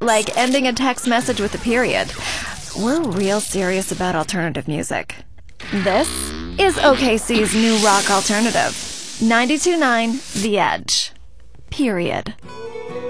like ending a text message with a period. We're real serious about alternative music. This is OKC's new rock alternative. 92.9 The Edge. Period.